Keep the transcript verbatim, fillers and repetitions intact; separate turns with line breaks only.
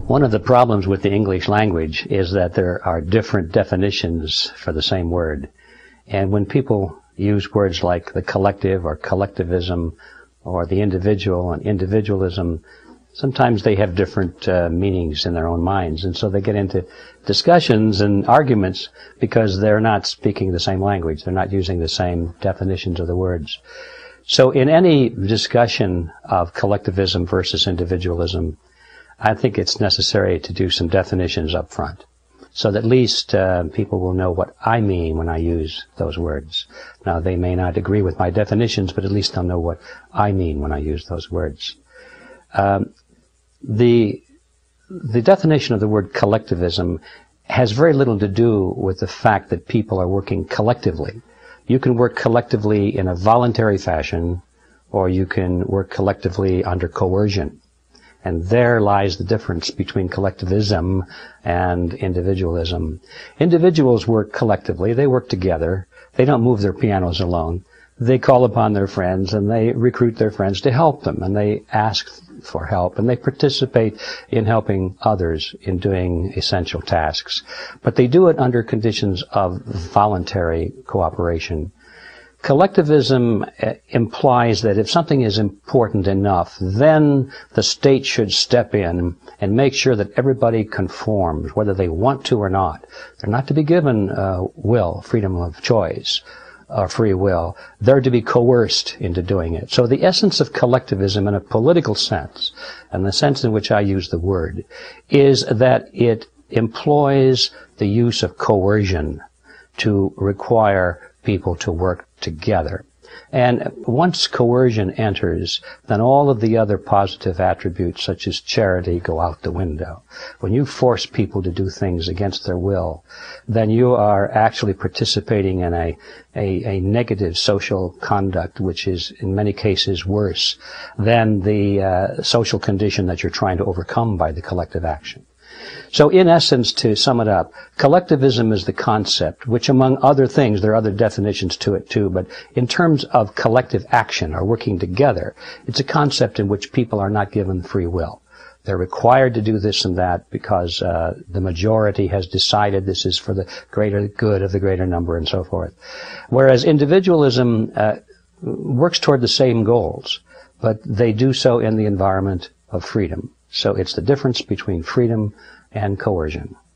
One of the problems with the English language is that there are different definitions for the same word. And when people use words like the collective or collectivism or the individual and individualism, sometimes they have different uh, meanings in their own minds. And so they get into discussions and arguments because they're not speaking the same language. They're not using the same definitions of the words. So in any discussion of collectivism versus individualism, I think it's necessary to do some definitions up front, so that at least uh, people will know what I mean when I use those words. Now, they may not agree with my definitions, but at least they'll know what I mean when I use those words. Um, the the definition of the word collectivism has very little to do with the fact that people are working collectively. You can work collectively in a voluntary fashion, or you can work collectively under coercion. And there lies the difference between collectivism and individualism. Individuals work collectively. They work together. They don't move their pianos alone. They call upon their friends, and they recruit their friends to help them, and they ask for help, and they participate in helping others in doing essential tasks. But they do it under conditions of voluntary cooperation. Collectivism implies that if something is important enough, then the state should step in and make sure that everybody conforms, whether they want to or not. They're not to be given uh, will, freedom of choice, or free will. They're to be coerced into doing it. So the essence of collectivism in a political sense, and the sense in which I use the word, is that it employs the use of coercion to require people to work together. And once coercion enters, then all of the other positive attributes, such as charity, go out the window. When you force people to do things against their will, then you are actually participating in a, a, a negative social conduct, which is in many cases worse than the uh, social condition that you're trying to overcome by the collective action. So in essence, to sum it up, collectivism is the concept, which among other things, there are other definitions to it too, but in terms of collective action or working together, it's a concept in which people are not given free will. They're required to do this and that because uh, the majority has decided this is for the greater good of the greater number and so forth. Whereas individualism uh, works toward the same goals, but they do so in the environment of freedom. So it's the difference between freedom and coercion.